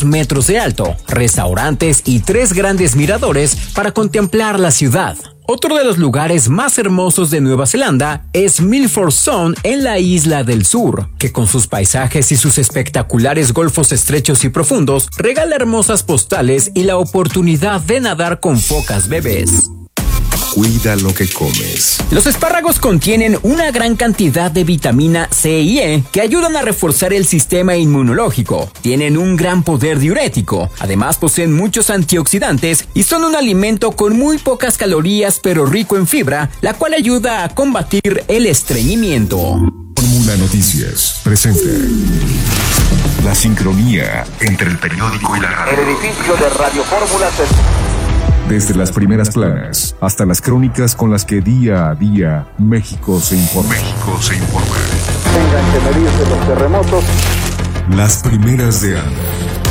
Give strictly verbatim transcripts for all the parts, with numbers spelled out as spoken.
dos metros de alto, restaurantes y tres grandes miradores para contemplar la ciudad. Otro de los lugares más hermosos de Nueva Zelanda es Milford Sound en la isla del sur, que con sus paisajes y sus espectaculares golfos estrechos y profundos regala hermosas postales y la oportunidad de nadar con focas bebés. Cuida lo que comes. Los espárragos contienen una gran cantidad de vitamina C y E que ayudan a reforzar el sistema inmunológico. Tienen un gran poder diurético. Además poseen muchos antioxidantes y son un alimento con muy pocas calorías pero rico en fibra, la cual ayuda a combatir el estreñimiento. Fórmula Noticias presenta la sincronía entre el periódico y la radio. El edificio de Radio Fórmula se... Desde las primeras planas hasta las crónicas con las que día a día México se informa. México se informa. Tengan que medirse los terremotos. Las primeras de Anda.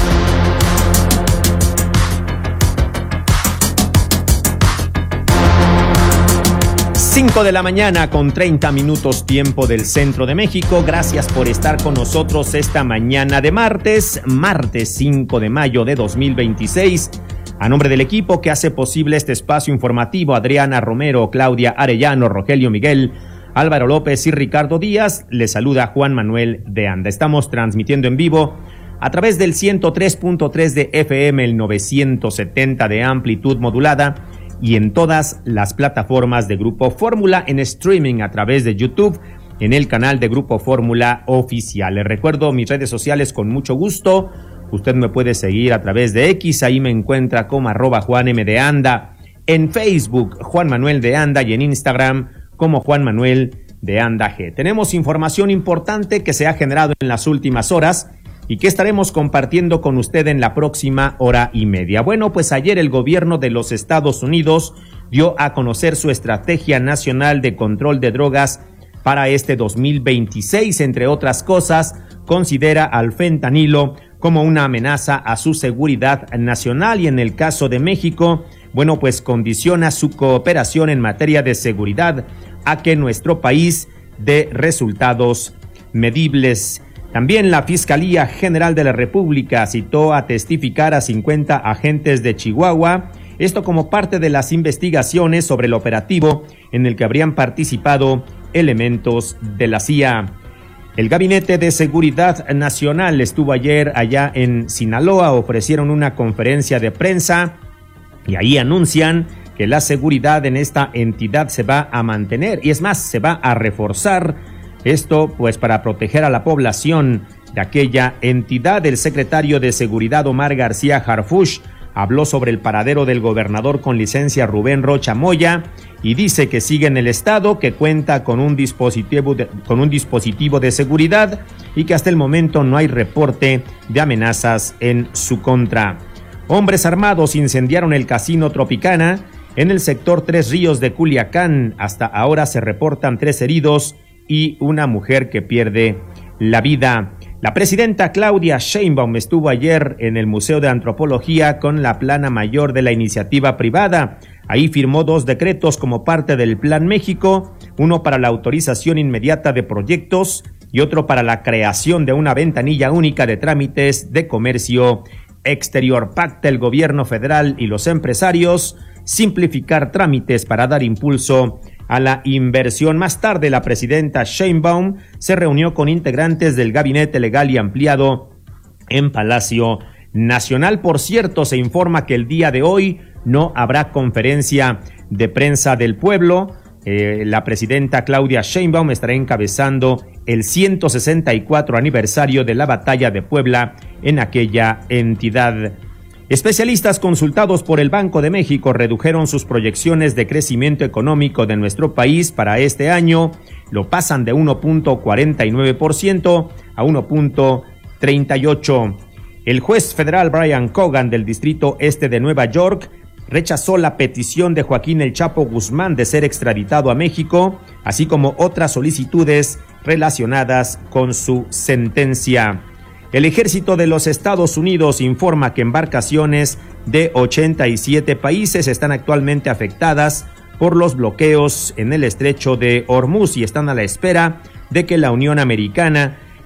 cinco de la mañana con treinta minutos tiempo del centro de México. Gracias por estar con nosotros esta mañana de martes, martes cinco de mayo de dos mil veintiséis. A nombre del equipo que hace posible este espacio informativo, Adriana Romero, Claudia Arellano, Rogelio Miguel, Álvaro López y Ricardo Díaz, les saluda Juan Manuel de Anda. Estamos transmitiendo en vivo a través del ciento tres punto tres de F M, el novecientos setenta de amplitud modulada y en todas las plataformas de Grupo Fórmula en streaming a través de YouTube en el canal de Grupo Fórmula Oficial. Les recuerdo mis redes sociales con mucho gusto. Usted me puede seguir a través de X, ahí me encuentra como arroba Juan M. de Anda, en Facebook Juan Manuel de Anda y en Instagram como Juan Manuel de Anda G. Tenemos información importante que se ha generado en las últimas horas y que estaremos compartiendo con usted en la próxima hora y media. Bueno, pues ayer el gobierno de los Estados Unidos dio a conocer su estrategia nacional de control de drogas para este dos mil veintiséis. Entre otras cosas, considera al fentanilo como una amenaza a su seguridad nacional y en el caso de México, bueno, pues condiciona su cooperación en materia de seguridad a que nuestro país dé resultados medibles. También la Fiscalía General de la República citó a testificar a cincuenta agentes de Chihuahua, esto como parte de las investigaciones sobre el operativo en el que habrían participado elementos de la C I A. El Gabinete de Seguridad Nacional estuvo ayer allá en Sinaloa, ofrecieron una conferencia de prensa y ahí anuncian que la seguridad en esta entidad se va a mantener y es más, se va a reforzar esto pues para proteger a la población de aquella entidad. El secretario de Seguridad Omar García Harfuch habló sobre el paradero del gobernador con licencia Rubén Rocha Moya y dice que sigue en el estado, que cuenta con un dispositivo de, con un dispositivo de seguridad y que hasta el momento no hay reporte de amenazas en su contra. Hombres armados incendiaron el Casino Tropicana en el sector Tres Ríos de Culiacán. Hasta ahora se reportan tres heridos y una mujer que pierde la vida. La presidenta Claudia Sheinbaum estuvo ayer en el Museo de Antropología con la plana mayor de la iniciativa privada. Ahí firmó dos decretos como parte del Plan México, uno para la autorización inmediata de proyectos y otro para la creación de una ventanilla única de trámites de comercio exterior. Pacta el gobierno federal y los empresarios simplificar trámites para dar impulso a la inversión. Más tarde, la presidenta Sheinbaum se reunió con integrantes del Gabinete Legal y Ampliado en Palacio Nacional. Por cierto, se informa que el día de hoy no habrá conferencia de prensa del pueblo. Eh, la presidenta Claudia Sheinbaum estará encabezando el ciento sesenta y cuatro aniversario de la Batalla de Puebla en aquella entidad. Especialistas consultados por el Banco de México redujeron sus proyecciones de crecimiento económico de nuestro país para este año. Lo pasan de uno punto cuarenta y nueve por ciento a uno punto treinta y ocho por ciento. El juez federal Brian Cogan del Distrito Este de Nueva York rechazó la petición de Joaquín El Chapo Guzmán de ser extraditado a México, así como otras solicitudes relacionadas con su sentencia. El Ejército de los Estados Unidos informa que embarcaciones de ochenta y siete países están actualmente afectadas por los bloqueos en el estrecho de Hormuz y están a la espera de que la Unión Americana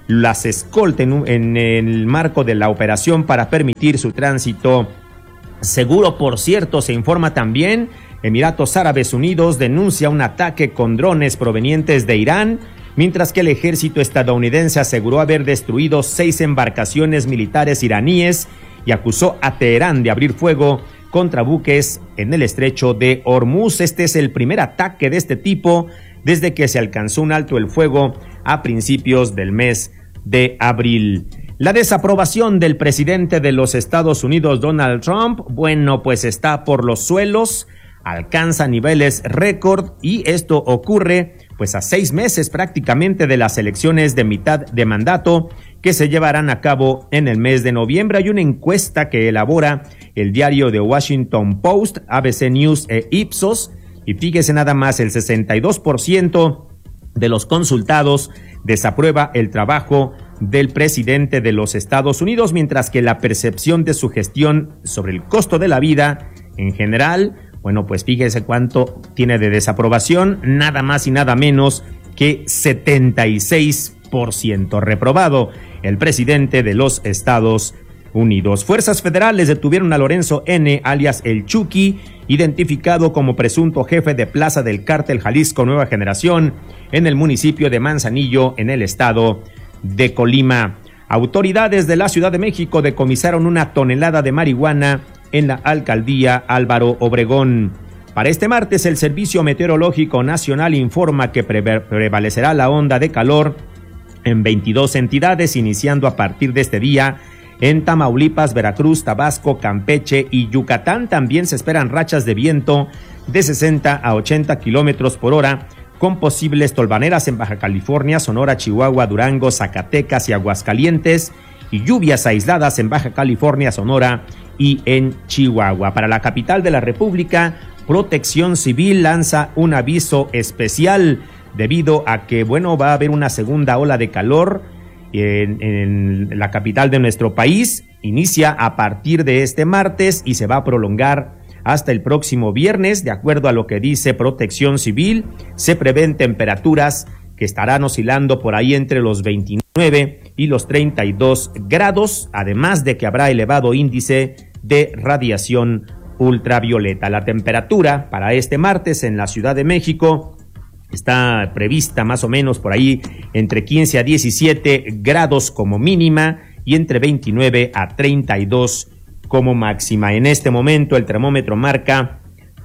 las escolten en el marco de la operación para permitir su tránsito seguro. Por cierto, se informa también, Emiratos Árabes Unidos denuncia un ataque con drones provenientes de Irán, mientras que el ejército estadounidense aseguró haber destruido seis embarcaciones militares iraníes y acusó a Teherán de abrir fuego contra buques en el estrecho de Hormuz. Este es el primer ataque de este tipo desde que se alcanzó un alto el fuego a principios del mes de abril. La desaprobación del presidente de los Estados Unidos, Donald Trump, bueno, pues está por los suelos, alcanza niveles récord, y esto ocurre pues a seis meses prácticamente de las elecciones de mitad de mandato que se llevarán a cabo en el mes de noviembre. Hay una encuesta que elabora el diario The Washington Post, A B C News e Ipsos, y fíjese nada más, el sesenta y dos por ciento de los consultados desaprueba el trabajo del presidente de los Estados Unidos, mientras que la percepción de su gestión sobre el costo de la vida en general, bueno, pues fíjese cuánto tiene de desaprobación, nada más y nada menos que setenta y seis por ciento. Reprobado el presidente de los Estados Unidos. Fuerzas federales detuvieron a Lorenzo N., alias El Chucky, identificado como presunto jefe de plaza del cártel Jalisco Nueva Generación en el municipio de Manzanillo, en el estado de Colima. Autoridades de la Ciudad de México decomisaron una tonelada de marihuana en la alcaldía Álvaro Obregón. Para este martes, el Servicio Meteorológico Nacional informa que pre- prevalecerá la onda de calor en veintidós entidades, iniciando a partir de este día en Tamaulipas, Veracruz, Tabasco, Campeche y Yucatán. También se esperan rachas de viento de sesenta a ochenta kilómetros por hora, con posibles tolvaneras en Baja California, Sonora, Chihuahua, Durango, Zacatecas y Aguascalientes, y lluvias aisladas en Baja California, Sonora y en Chihuahua. Para la capital de la República, Protección Civil lanza un aviso especial debido a que, bueno, va a haber una segunda ola de calor en, en la capital de nuestro país. Inicia a partir de este martes y se va a prolongar hasta el próximo viernes. De acuerdo a lo que dice Protección Civil, se prevén temperaturas que estarán oscilando por ahí entre los veintinueve y los treinta y dos grados, además de que habrá elevado índice de radiación ultravioleta. La temperatura para este martes en la Ciudad de México está prevista más o menos por ahí entre quince a diecisiete grados como mínima y entre veintinueve a treinta y dos como máxima. En este momento el termómetro marca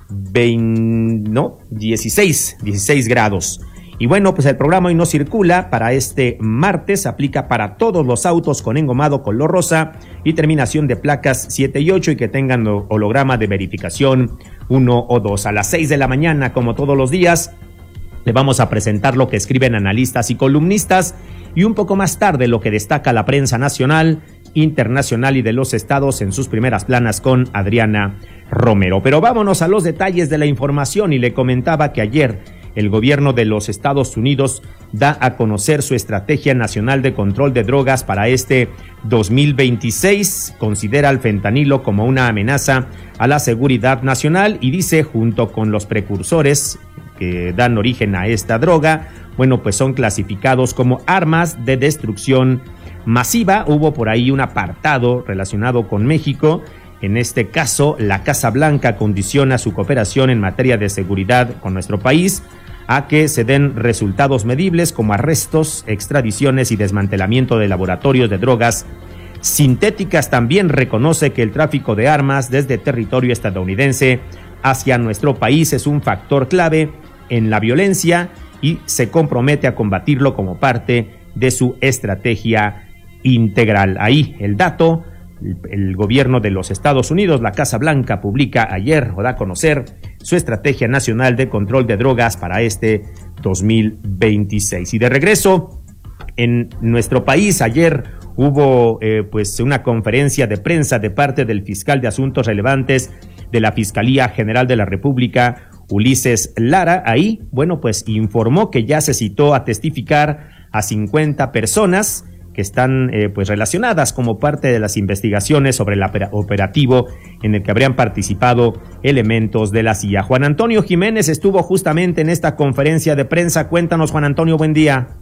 veinte, no, dieciséis, dieciséis grados. Y bueno, pues el programa hoy no circula para este martes, aplica para todos los autos con engomado color rosa y terminación de placas siete y ocho y que tengan holograma de verificación uno o dos. A las seis de la mañana, como todos los días, le vamos a presentar lo que escriben analistas y columnistas, y un poco más tarde lo que destaca la prensa nacional, internacional y de los estados en sus primeras planas con Adriana Romero. Pero vámonos a los detalles de la información, y le comentaba que ayer el gobierno de los Estados Unidos da a conocer su estrategia nacional de control de drogas para este dos mil veintiséis. Considera al fentanilo como una amenaza a la seguridad nacional y dice, junto con los precursores que dan origen a esta droga, bueno, pues son clasificados como armas de destrucción masiva. Hubo por ahí un apartado relacionado con México. En este caso, la Casa Blanca condiciona su cooperación en materia de seguridad con nuestro país a que se den resultados medibles como arrestos, extradiciones y desmantelamiento de laboratorios de drogas sintéticas. También reconoce que el tráfico de armas desde territorio estadounidense hacia nuestro país es un factor clave en la violencia y se compromete a combatirlo como parte de su estrategia integral. Ahí el dato. El gobierno de los Estados Unidos, la Casa Blanca, publica ayer o da a conocer su estrategia nacional de control de drogas para este dos mil veintiséis. Y de regreso en nuestro país, ayer hubo eh, pues una conferencia de prensa de parte del fiscal de asuntos relevantes de la Fiscalía General de la República, Ulises Lara. Ahí, bueno, pues informó que ya se citó a testificar a cincuenta personas que están eh, pues relacionadas como parte de las investigaciones sobre el operativo en el que habrían participado elementos de la C I A. Juan Antonio Jiménez estuvo justamente en esta conferencia de prensa. Cuéntanos, Juan Antonio, buen día.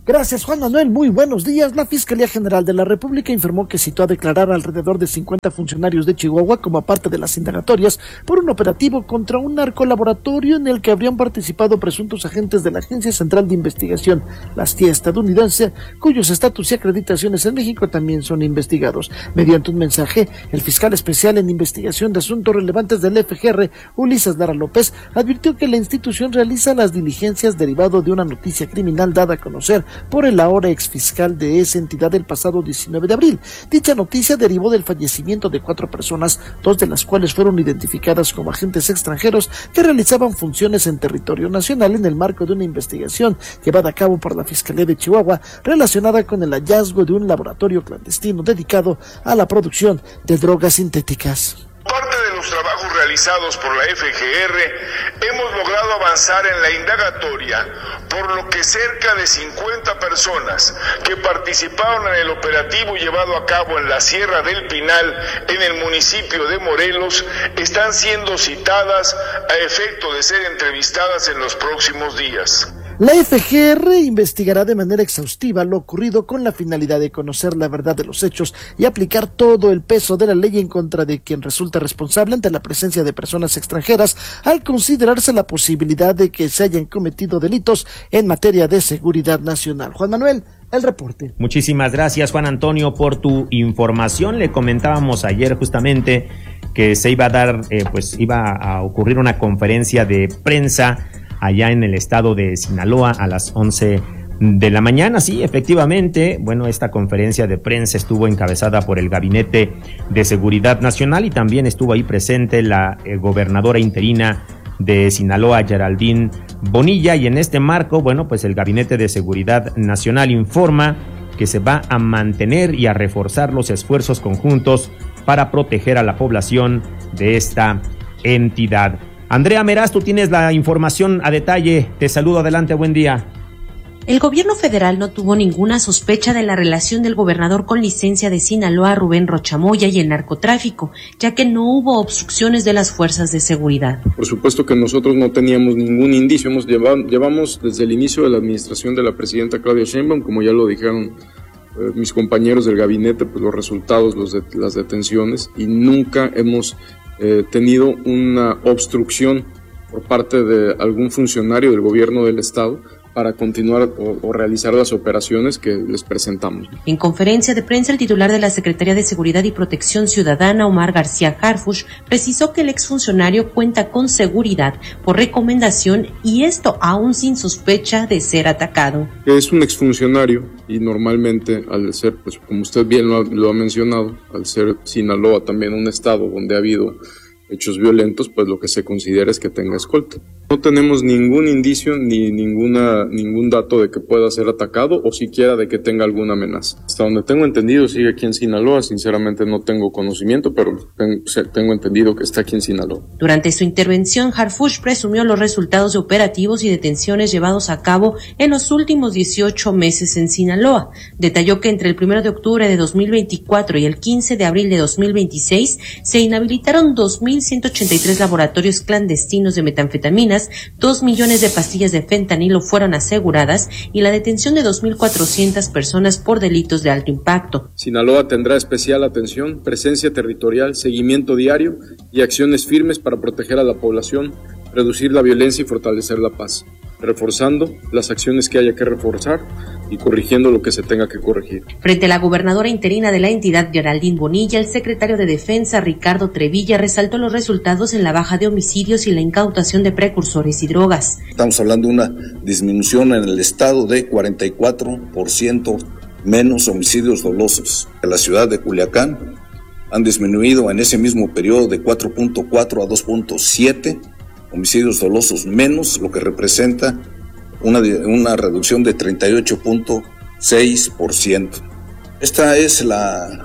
Gracias, Juan Manuel. Muy buenos días. La Fiscalía General de la República informó que citó a declarar alrededor de cincuenta funcionarios de Chihuahua como parte de las indagatorias por un operativo contra un narcolaboratorio en el que habrían participado presuntos agentes de la Agencia Central de Investigación, la C I E estadounidense, cuyos estatus y acreditaciones en México también son investigados. Mediante un mensaje, el fiscal especial en investigación de asuntos relevantes del F G R, Ulises Lara López, advirtió que la institución realiza las diligencias derivado de una noticia criminal dada a conocer por el ahora exfiscal de esa entidad el pasado diecinueve de abril. Dicha noticia derivó del fallecimiento de cuatro personas, dos de las cuales fueron identificadas como agentes extranjeros que realizaban funciones en territorio nacional en el marco de una investigación llevada a cabo por la Fiscalía de Chihuahua relacionada con el hallazgo de un laboratorio clandestino dedicado a la producción de drogas sintéticas. Parte de los trabajos realizados por la F G R, hemos logrado avanzar en la indagatoria, por lo que cerca de cincuenta personas que participaron en el operativo llevado a cabo en la Sierra del Pinal, en el municipio de Morelos, están siendo citadas a efecto de ser entrevistadas en los próximos días. La F G R investigará de manera exhaustiva lo ocurrido con la finalidad de conocer la verdad de los hechos y aplicar todo el peso de la ley en contra de quien resulta responsable ante la presencia de personas extranjeras, al considerarse la posibilidad de que se hayan cometido delitos en materia de seguridad nacional. Juan Manuel, el reporte. Muchísimas gracias, Juan Antonio, por tu información. Le comentábamos ayer justamente que se iba a dar, eh, pues iba a ocurrir una conferencia de prensa allá en el estado de Sinaloa a las once de la mañana. Sí, efectivamente, bueno, esta conferencia de prensa estuvo encabezada por el Gabinete de Seguridad Nacional y también estuvo ahí presente la eh, gobernadora interina de Sinaloa, Geraldine Bonilla, y en este marco, bueno, pues el Gabinete de Seguridad Nacional informa que se va a mantener y a reforzar los esfuerzos conjuntos para proteger a la población de esta entidad. Andrea Meraz, tú tienes la información a detalle. Te saludo, adelante, buen día. El gobierno federal no tuvo ninguna sospecha de la relación del gobernador con licencia de Sinaloa, Rubén Rocha Moya, y el narcotráfico, ya que no hubo obstrucciones de las fuerzas de seguridad. Por supuesto que nosotros no teníamos ningún indicio. Hemos llevado, llevamos desde el inicio de la administración de la presidenta Claudia Sheinbaum, como ya lo dijeron eh, mis compañeros del gabinete, pues los resultados, los de, las detenciones, y nunca hemos Eh, tenido una obstrucción por parte de algún funcionario del gobierno del estado para continuar o, o realizar las operaciones que les presentamos. En conferencia de prensa, el titular de la Secretaría de Seguridad y Protección Ciudadana, Omar García Harfuch, precisó que el exfuncionario cuenta con seguridad por recomendación y esto aún sin sospecha de ser atacado. Es un exfuncionario y normalmente al ser, pues como usted bien lo ha, lo ha mencionado, al ser Sinaloa también un estado donde ha habido hechos violentos, pues lo que se considera es que tenga escolta. No tenemos ningún indicio ni ninguna ningún dato de que pueda ser atacado o siquiera de que tenga alguna amenaza. Hasta donde tengo entendido sigue aquí en Sinaloa, sinceramente no tengo conocimiento, pero tengo entendido que está aquí en Sinaloa. Durante su intervención, Harfuch presumió los resultados de operativos y detenciones llevados a cabo en los últimos dieciocho meses en Sinaloa. Detalló que entre el primero de octubre de dos mil veinticuatro y el quince de abril de dos mil veintiséis se inhabilitaron dos mil ciento ochenta y tres laboratorios clandestinos de metanfetaminas, dos millones de pastillas de fentanilo fueron aseguradas y la detención de dos mil cuatrocientas personas por delitos de alto impacto. Sinaloa tendrá especial atención, presencia territorial, seguimiento diario y acciones firmes para proteger a la población, reducir la violencia y fortalecer la paz, reforzando las acciones que haya que reforzar y corrigiendo lo que se tenga que corregir. Frente a la gobernadora interina de la entidad, Geraldine Bonilla, el secretario de Defensa, Ricardo Trevilla, resaltó los resultados en la baja de homicidios y la incautación de precursores y drogas. Estamos hablando de una disminución en el estado de cuarenta y cuatro por ciento menos homicidios dolosos. En la ciudad de Culiacán han disminuido en ese mismo periodo de cuatro punto cuatro a dos punto siete homicidios dolosos menos, lo que representa una, una reducción de treinta y ocho punto seis por ciento. Esta es la,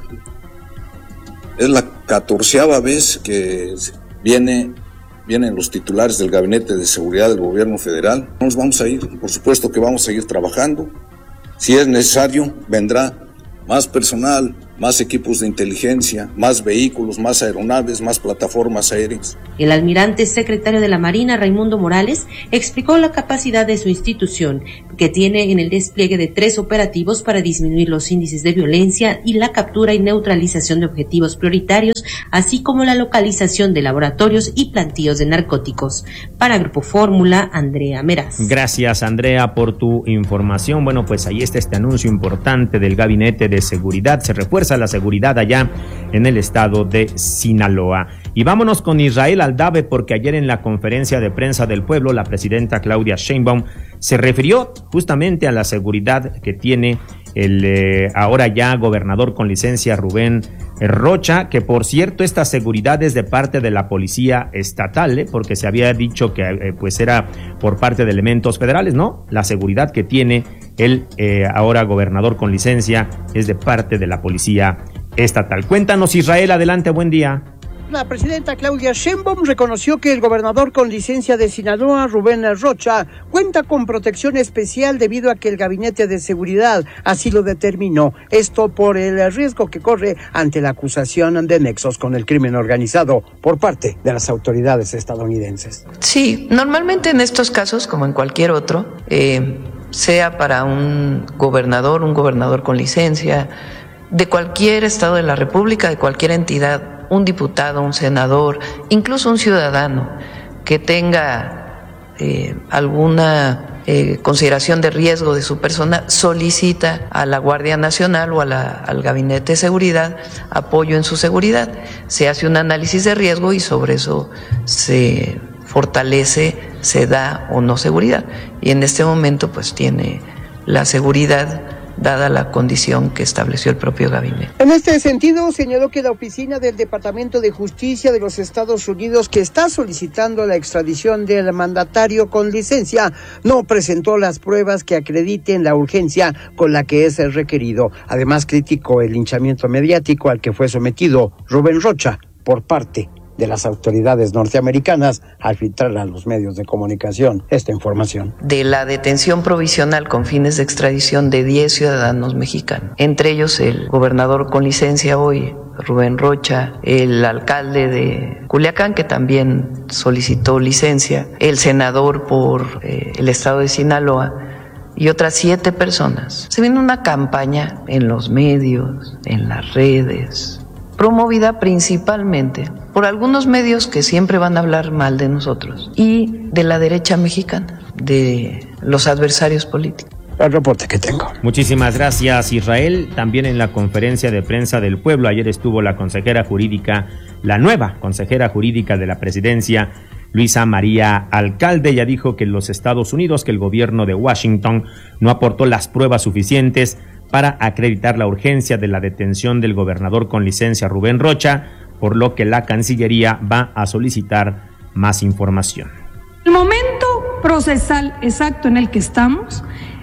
es la catorceava vez que viene, vienen los titulares del Gabinete de Seguridad del Gobierno Federal. Nos vamos a ir, por supuesto que vamos a seguir trabajando. Si es necesario, vendrá más personal, más equipos de inteligencia, más vehículos, más aeronaves, más plataformas aéreas. El almirante secretario de la Marina, Raimundo Morales, explicó la capacidad de su institución, que tiene en el despliegue de tres operativos para disminuir los índices de violencia y la captura y neutralización de objetivos prioritarios, así como la localización de laboratorios y plantíos de narcóticos. Para Grupo Fórmula, Andrea Meraz. Gracias, Andrea, por tu información. Bueno, pues ahí está este anuncio importante del Gabinete de Seguridad. Se refuerza la seguridad allá en el estado de Sinaloa. Y vámonos con Israel Aldave, porque ayer en la conferencia de prensa del pueblo, la presidenta Claudia Sheinbaum se refirió justamente a la seguridad que tiene el eh, ahora ya gobernador con licencia Rubén Rocha, que por cierto esta seguridad es de parte de la policía estatal, ¿eh? porque se había dicho que eh, pues era por parte de elementos federales. No, la seguridad que tiene el eh, ahora gobernador con licencia es de parte de la policía estatal. Cuéntanos, Israel, adelante, buen día. La presidenta Claudia Sheinbaum reconoció que el gobernador con licencia de Sinaloa, Rubén Rocha, cuenta con protección especial debido a que el Gabinete de Seguridad así lo determinó. Esto por el riesgo que corre ante la acusación de nexos con el crimen organizado por parte de las autoridades estadounidenses. Sí, normalmente en estos casos, como en cualquier otro, eh, sea para un gobernador, un gobernador con licencia, de cualquier estado de la República, de cualquier entidad, un diputado, un senador, incluso un ciudadano que tenga eh, alguna eh, consideración de riesgo de su persona, solicita a la Guardia Nacional o a la, al Gabinete de Seguridad apoyo en su seguridad. Se hace un análisis de riesgo y sobre eso se fortalece, se da o no seguridad. Y en este momento pues tiene la seguridad dada la condición que estableció el propio gabinete. En este sentido, señaló que la oficina del Departamento de Justicia de los Estados Unidos, que está solicitando la extradición del mandatario con licencia, no presentó las pruebas que acrediten la urgencia con la que es requerido. Además, criticó el linchamiento mediático al que fue sometido Rubén Rocha por parte de las autoridades norteamericanas al filtrar a los medios de comunicación esta información. De la detención provisional con fines de extradición de diez ciudadanos mexicanos, entre ellos el gobernador con licencia hoy, Rubén Rocha, el alcalde de Culiacán, que también solicitó licencia, el senador por eh, el estado de Sinaloa, y otras siete personas. Se viene una campaña en los medios, en las redes, promovida principalmente por algunos medios que siempre van a hablar mal de nosotros y de la derecha mexicana, de los adversarios políticos. El reporte que tengo. Muchísimas gracias, Israel. También en la conferencia de prensa del pueblo ayer estuvo la consejera jurídica, la nueva consejera jurídica de la presidencia, Luisa María Alcalde. Ella dijo que los Estados Unidos, que el gobierno de Washington no aportó las pruebas suficientes para acreditar la urgencia de la detención del gobernador con licencia Rubén Rocha, por lo que la Cancillería va a solicitar más información. El momento procesal exacto en el que estamos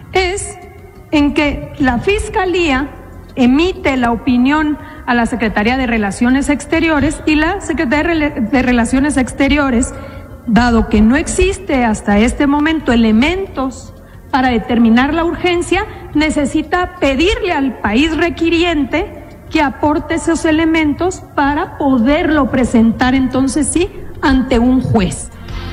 es en que la Fiscalía emite la opinión a la Secretaría de Relaciones Exteriores y la Secretaría de Relaciones Exteriores, dado que no existe hasta este momento elementos para determinar la urgencia, necesita pedirle al país requiriente que aporte esos elementos para poderlo presentar entonces sí ante un juez.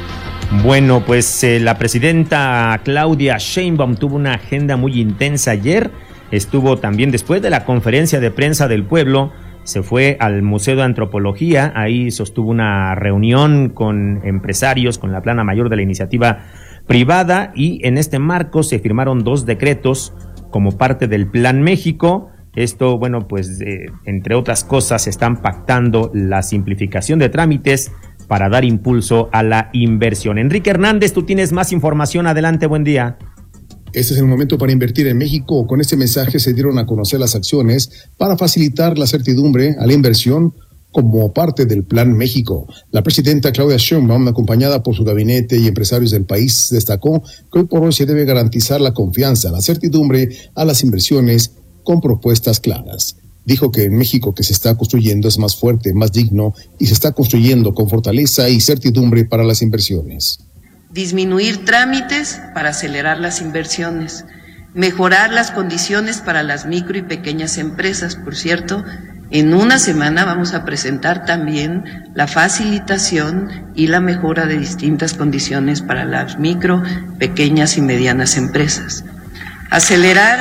Bueno, pues eh, la presidenta Claudia Sheinbaum tuvo una agenda muy intensa ayer. Estuvo también después de la conferencia de prensa del pueblo, se fue al Museo de Antropología, ahí sostuvo una reunión con empresarios, con la plana mayor de la iniciativa privada, y en este marco se firmaron dos decretos como parte del Plan México. Esto, bueno, pues eh, entre otras cosas, se están pactando la simplificación de trámites para dar impulso a la inversión. Enrique Hernández, tú tienes más información. Adelante, buen día. Este es el momento para invertir en México. Con este mensaje se dieron a conocer las acciones para facilitar la certidumbre a la inversión como parte del Plan México. La presidenta Claudia Sheinbaum, acompañada por su gabinete y empresarios del país, destacó que hoy por hoy se debe garantizar la confianza, la certidumbre a las inversiones con propuestas claras. Dijo que en México que se está construyendo es más fuerte, más digno y se está construyendo con fortaleza y certidumbre para las inversiones. Disminuir trámites para acelerar las inversiones, Mejorar las condiciones para las micro y pequeñas empresas. Por cierto, en una semana vamos a presentar también la facilitación y la mejora de distintas condiciones para las micro, pequeñas y medianas empresas. Acelerar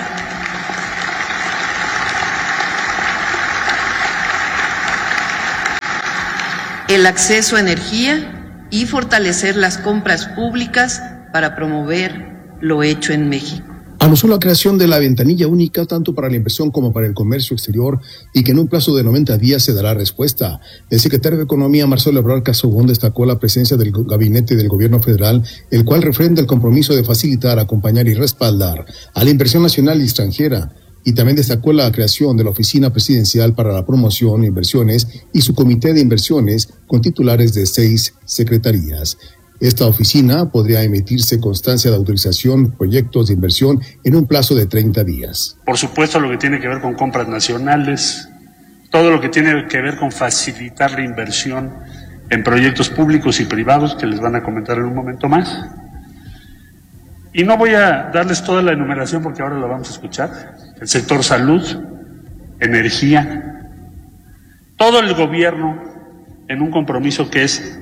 el acceso a energía y fortalecer las compras públicas para promover lo hecho en México. Anunció la creación de la ventanilla única tanto para la inversión como para el comercio exterior y que en un plazo de noventa días se dará respuesta. El secretario de Economía, Marcelo Ebrard Casaubon, destacó la presencia del gabinete del gobierno federal, el cual refrenda el compromiso de facilitar, acompañar y respaldar a la inversión nacional y extranjera. Y también destacó la creación de la Oficina Presidencial para la Promoción de Inversiones y su Comité de Inversiones con titulares de seis secretarías. Esta oficina podría emitirse constancia de autorización, proyectos de inversión en un plazo de treinta días. Por supuesto, lo que tiene que ver con compras nacionales, todo lo que tiene que ver con facilitar la inversión en proyectos públicos y privados, que les van a comentar en un momento más. Y no voy a darles toda la enumeración porque ahora la vamos a escuchar. El sector salud, energía, todo el gobierno en un compromiso que es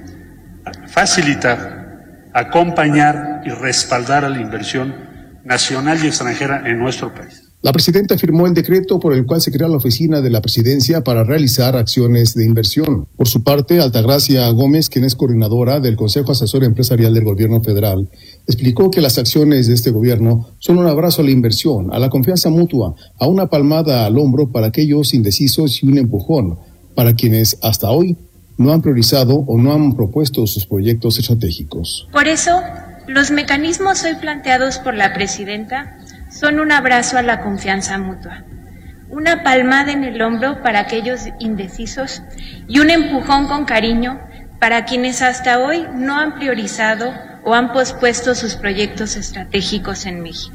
facilitar, acompañar y respaldar a la inversión nacional y extranjera en nuestro país. La presidenta firmó el decreto por el cual se crea la oficina de la presidencia para realizar acciones de inversión. Por su parte, Altagracia Gómez, quien es coordinadora del Consejo Asesor Empresarial del Gobierno Federal, explicó que las acciones de este gobierno son un abrazo a la inversión, a la confianza mutua, a una palmada al hombro para aquellos indecisos y un empujón para quienes hasta hoy no han priorizado o no han propuesto sus proyectos estratégicos. Por eso, los mecanismos hoy planteados por la presidenta son un abrazo a la confianza mutua, una palmada en el hombro para aquellos indecisos y un empujón con cariño para quienes hasta hoy no han priorizado o han pospuesto sus proyectos estratégicos en México.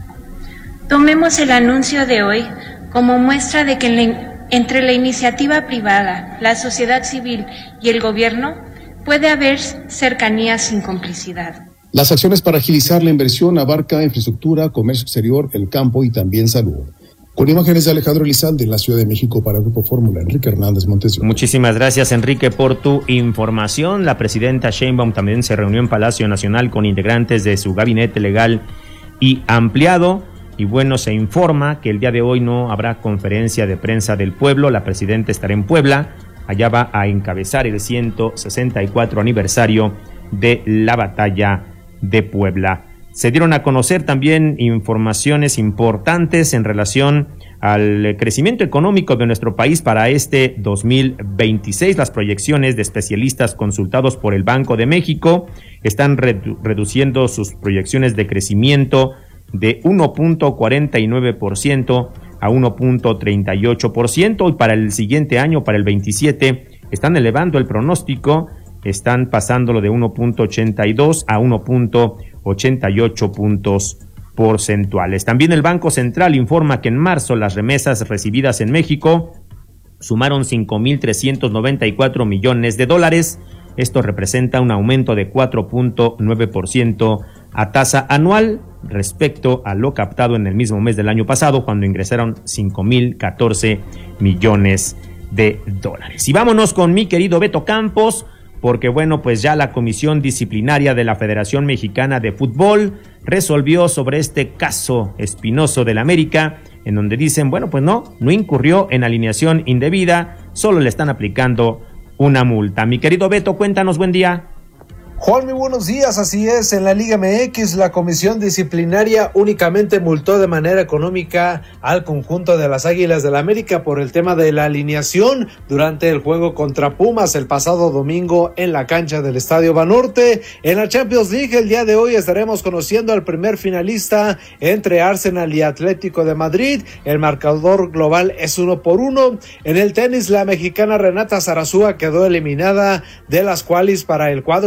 Tomemos el anuncio de hoy como muestra de que en la, entre la iniciativa privada, la sociedad civil y el gobierno puede haber cercanía sin complicidad. Las acciones para agilizar la inversión abarcan infraestructura, comercio exterior, el campo y también salud. Con imágenes de Alejandro Elizalde en la Ciudad de México para Grupo Fórmula, Enrique Hernández Montes. Muchísimas gracias, Enrique, por tu información. La presidenta Sheinbaum también se reunió en Palacio Nacional con integrantes de su gabinete legal y ampliado. Y bueno, se informa que el día de hoy no habrá conferencia de prensa del pueblo. La presidenta estará en Puebla. Allá va a encabezar el ciento sesenta y cuatro aniversario de la batalla de Puebla. Se dieron a conocer también informaciones importantes en relación al crecimiento económico de nuestro país para este dos mil veintiséis. Las proyecciones de especialistas consultados por el Banco de México están redu- reduciendo sus proyecciones de crecimiento de uno punto cuarenta y nueve por ciento a uno punto treinta y ocho por ciento, y para el siguiente año, para el veintisiete, están elevando el pronóstico. Están pasándolo de uno punto ochenta y dos a uno punto ochenta y ocho puntos porcentuales. También el Banco Central informa que en marzo las remesas recibidas en México sumaron cinco mil trescientos noventa y cuatro millones de dólares. Esto representa un aumento de cuatro punto nueve por ciento a tasa anual respecto a lo captado en el mismo mes del año pasado, cuando ingresaron cinco mil catorce millones de dólares. Y vámonos con mi querido Beto Campos, porque bueno, pues ya la Comisión Disciplinaria de la Federación Mexicana de Fútbol resolvió sobre este caso espinoso del América, en donde dicen, bueno, pues no, no incurrió en alineación indebida, solo le están aplicando una multa. Mi querido Beto, cuéntanos, buen día. Juan, muy buenos días. Así es, en la Liga M X la comisión disciplinaria únicamente multó de manera económica al conjunto de las Águilas del América por el tema de la alineación durante el juego contra Pumas el pasado domingo en la cancha del Estadio Banorte. En la Champions League el día de hoy estaremos conociendo al primer finalista entre Arsenal y Atlético de Madrid. El marcador global es uno por uno. En el tenis, la mexicana Renata Zarazúa quedó eliminada de las qualis para el cuadro principal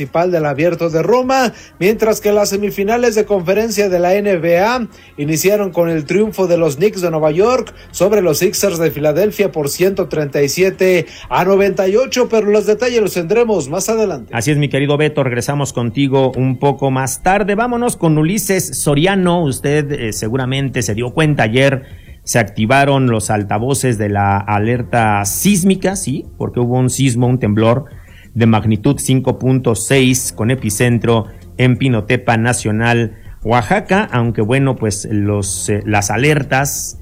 principal del Abierto de Roma, mientras que las semifinales de conferencia de la N B A iniciaron con el triunfo de los Knicks de Nueva York sobre los Sixers de Filadelfia por ciento treinta y siete a noventa y ocho, pero los detalles los tendremos más adelante. Así es, mi querido Beto, regresamos contigo un poco más tarde. Vámonos con Ulises Soriano. Usted eh, seguramente se dio cuenta ayer. Se activaron los altavoces de la alerta sísmica, sí, porque hubo un sismo, un temblor de magnitud cinco punto seis con epicentro en Pinotepa Nacional, Oaxaca, aunque bueno, pues los eh, las alertas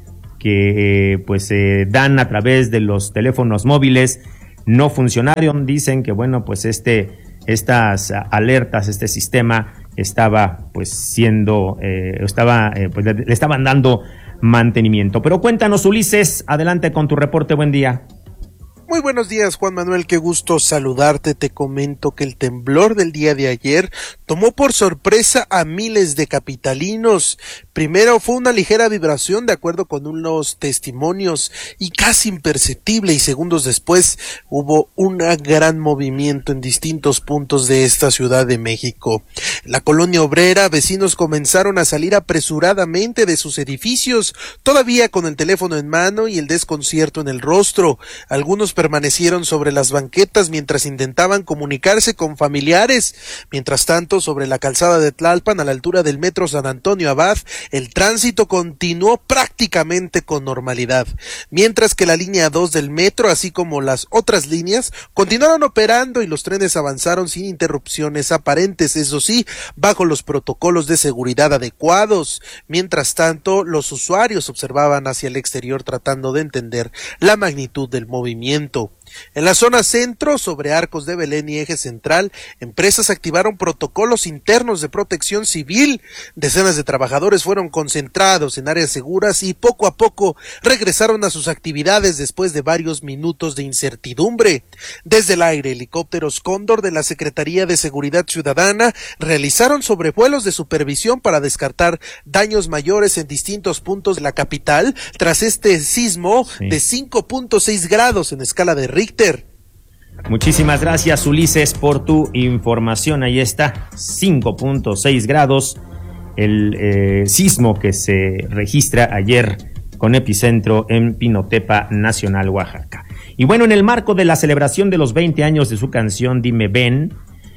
que eh, pues se eh, dan a través de los teléfonos móviles no funcionaron. Dicen que bueno, pues este estas alertas, este sistema estaba pues siendo, eh, estaba eh, pues le, le estaban dando mantenimiento. Pero cuéntanos, Ulises, adelante con tu reporte. Buen día. Muy buenos días, Juan Manuel, qué gusto saludarte. Te comento que el temblor del día de ayer tomó por sorpresa a miles de capitalinos. Primero fue una ligera vibración de acuerdo con unos testimonios y casi imperceptible, y segundos después hubo un gran movimiento en distintos puntos de esta Ciudad de México. En la colonia obrera, vecinos comenzaron a salir apresuradamente de sus edificios, todavía con el teléfono en mano y el desconcierto en el rostro. Algunos permanecieron sobre las banquetas mientras intentaban comunicarse con familiares. Mientras tanto, sobre la calzada de Tlalpan, a la altura del metro San Antonio Abad, el tránsito continuó prácticamente con normalidad, mientras que la línea dos del metro, así como las otras líneas, continuaron operando y los trenes avanzaron sin interrupciones aparentes, eso sí, bajo los protocolos de seguridad adecuados. Mientras tanto, los usuarios observaban hacia el exterior tratando de entender la magnitud del movimiento. En la zona centro, sobre Arcos de Belén y Eje Central, empresas activaron protocolos internos de protección civil. Decenas de trabajadores fueron concentrados en áreas seguras y poco a poco regresaron a sus actividades después de varios minutos de incertidumbre. Desde el aire, helicópteros Cóndor de la Secretaría de Seguridad Ciudadana realizaron sobrevuelos de supervisión para descartar daños mayores en distintos puntos de la capital tras este sismo sí. de cinco punto seis grados en escala de Richter. Muchísimas gracias, Ulises, por tu información. Ahí está, cinco punto seis grados, el eh, sismo que se registra ayer con epicentro en Pinotepa Nacional, Oaxaca. Y bueno, en el marco de la celebración de los veinte años de su canción Dime Ven,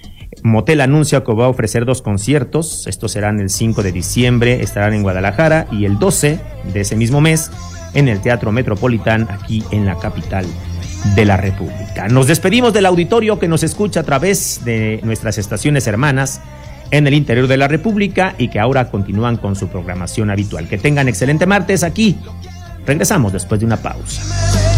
Motel anuncia que va a ofrecer dos conciertos. Estos serán el cinco de diciembre, estarán en Guadalajara, y el doce de ese mismo mes en el Teatro Metropolitán, aquí en la capital de la República. Nos despedimos del auditorio que nos escucha a través de nuestras estaciones hermanas en el interior de la República y que ahora continúan con su programación habitual. Que tengan excelente martes aquí. Regresamos después de una pausa.